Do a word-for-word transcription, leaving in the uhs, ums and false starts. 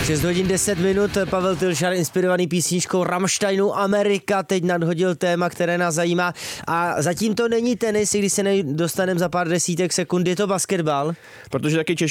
šest hodin deset minut, Pavel Tylšar inspirovaný písničkou Rammsteinu Amerika teď nadhodil téma, které nás zajímá. A zatím to není tenis, když se dostaneme za pár desítek sekund, je to basketbal. Protože taky Češi